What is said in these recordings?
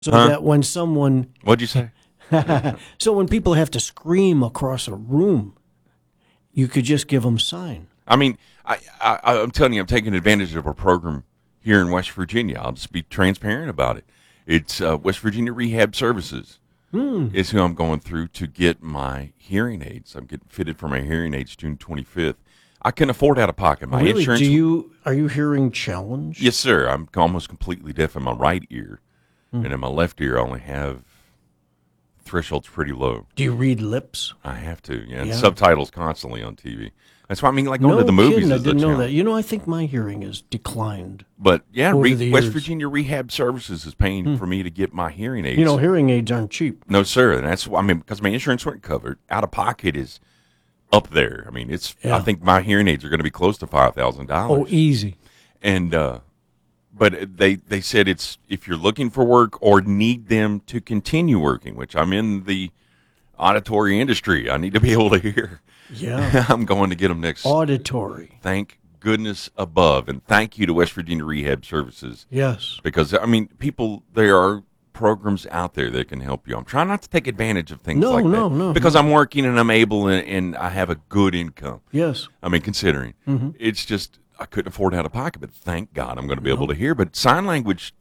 so that when someone, What'd you say? so when people have to scream across a room, you could just give them sign. I mean, I'm telling you, I'm taking advantage of a program here in West Virginia. I'll just be transparent about it. It's West Virginia Rehab Services is who I'm going through to get my hearing aids. I'm getting fitted for my hearing aids June 25th. I can afford out of pocket. My Really? insurance. Are you hearing challenged? Yes, sir. I'm almost completely deaf in my right ear, and in my left ear, I only have thresholds pretty low. Do you read lips? I have to, yeah. And Yeah. subtitles constantly on TV. That's why I mean, like going to the No movies kidding, I is the didn't know challenge. that. You know, I think my hearing has declined. But yeah, over the West years. Virginia Rehab Services is paying for me to get my hearing aids. You know, hearing aids aren't cheap. No, sir. And that's I mean, because my insurance weren't covered. Out of pocket is up there. I mean, it's. Yeah. I think my hearing aids are going to be close to $5,000. Oh, easy. And but they said it's if you're looking for work or need them to continue working, which I'm in the auditory industry. I need to be able to hear. Yeah. I'm going to get them next. Auditory. Thank goodness above, and thank you to West Virginia Rehab Services. Yes. Because, I mean, there are programs out there that can help you. I'm trying not to take advantage of things No, like that. no, Because I'm working and I'm able and I have a good income. Yes. I mean, considering. It's just, I couldn't afford it out of pocket, but thank God I'm going to be able to hear. But sign language,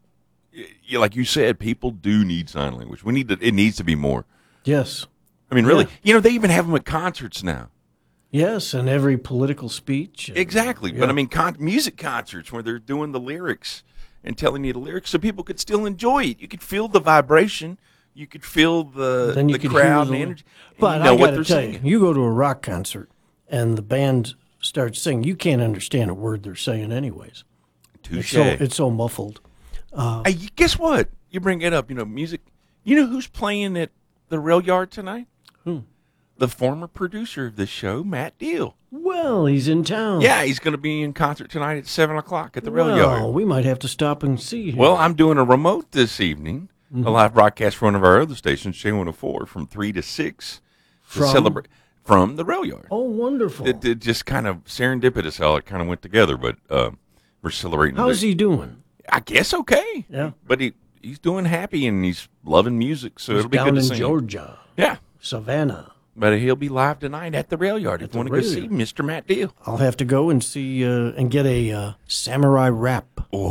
like you said, people do need sign language. It needs to be more. Yes. I mean, really, Yeah. they even have them at concerts now. Yes, and every political speech. Exactly. Yeah. But I mean, music concerts where they're doing the lyrics and telling you the lyrics so people could still enjoy it. You could feel the vibration. You could feel Then you the could crowd hear and the energy. And But you know I what got they're to tell singing. you go to a rock concert and the band starts singing, you can't understand a word they're saying anyways. Touche. It's so muffled. Hey, guess what? You bring it up. Music. You know who's playing at the Rail Yard tonight? Who? The former producer of this show, Matt Deal. Well, he's in town. Yeah, he's going to be in concert tonight at 7 o'clock at the Rail Well, Yard. we might have to stop and see him. Well, I'm doing a remote this evening, a live broadcast from one of our other stations, J104, from 3 to 6 to From? celebrate from the Rail Yard. Oh, wonderful. It just kind of serendipitous how it kind of went together, but we're celebrating. How's he doing? I guess okay. Yeah. But he's doing happy and he's loving music, so He's it'll be down good to in see him. Georgia, Yeah. Savannah. But he'll be live tonight at the Rail Yard if you want to go Rail see Yard. Mr. Matt Deal. I'll have to go and see and get a samurai wrap.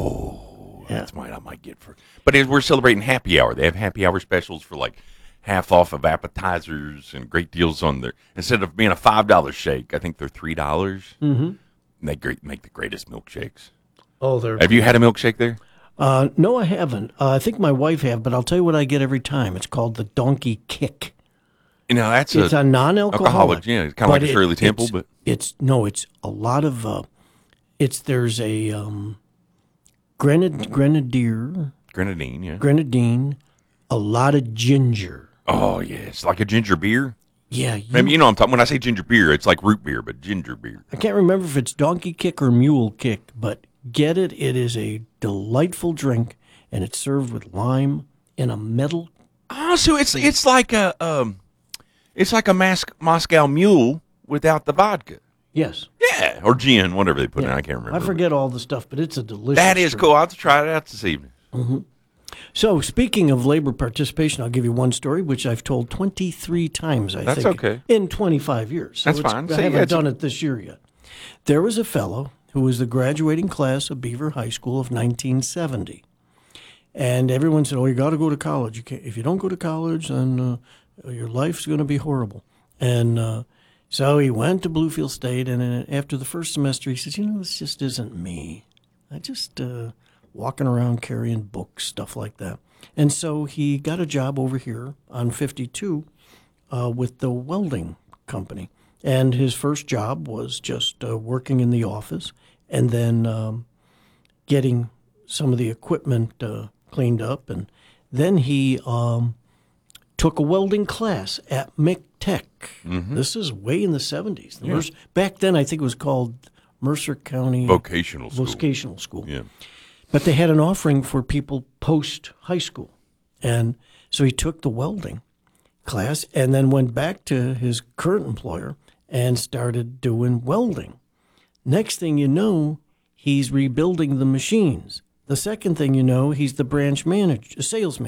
Oh, Yeah. that's what I might get for. But we're celebrating happy hour. They have happy hour specials for like half off of appetizers and great deals on there. Instead of being a $5 shake, I think they're $3. Mm-hmm. They make the greatest milkshakes. Oh, they're Have you had a milkshake there? no, I haven't. I think my wife have, but I'll tell you what I get every time. It's called the Donkey Kick. That's It's a non-alcoholic. alcoholic. Yeah, it's kind of but like a Shirley Temple, but it's a lot of there's a grenadier, grenadine. Yeah. grenadine, a lot of ginger. Oh yeah, it's like a ginger beer. Yeah, Maybe I'm talking. When I say ginger beer, it's like root beer, but ginger beer. I can't remember if it's Donkey Kick or Mule Kick, but get it. It is a delightful drink, and it's served with lime in a metal. Oh, so it's like a Moscow Mule without the vodka. Yes, Yeah, or gin, whatever they put in. I can't remember. I forget all the stuff, but it's a delicious. That is drink. cool. I'll have to try it out this evening. So, speaking of labor participation, I'll give you one story which I've told 23 times, I That's think, okay. in 25 years. So That's fine. I See, haven't it's- done it this year yet. There was a fellow who was the graduating class of Beaver High School of 1970. And everyone said, oh, you got to go to college. You can't, if you don't go to college, then your life's going to be horrible. And so he went to Bluefield State, and after the first semester, he says, this just isn't me. I just walking around carrying books, stuff like that. And so he got a job over here on 52 with the welding company. And his first job was just working in the office and then getting some of the equipment cleaned up. And then he took a welding class at McTech. Mm-hmm. This is way in the 70s. Back then, I think it was called Mercer County Vocational school. Vocational School. Yeah. But they had an offering for people post high school. And so he took the welding class and then went back to his current employer and started doing welding. Next thing you know, he's rebuilding the machines The second thing you know, he's the branch manager, sales